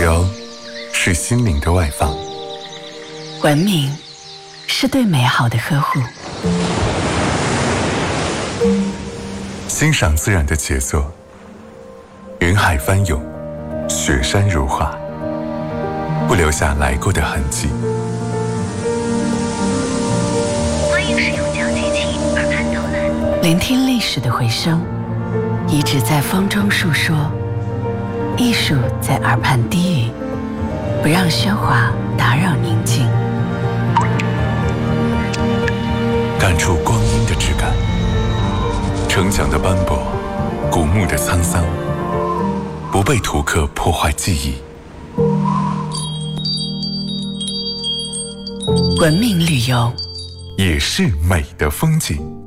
流是心灵的外放， 文明是对美好的呵护。 欣赏自然的杰作，云海翻涌，雪山如画，不留下来过的痕迹。 欢迎使用讲解器耳畔导览， 聆听历史的回声，遗址在风中述说，艺术在耳畔低语，不让喧哗打扰宁静， 感触光阴的质感，城墙的斑驳，古墓的沧桑，不被图刻破坏记忆。 文明旅游也是美的风景。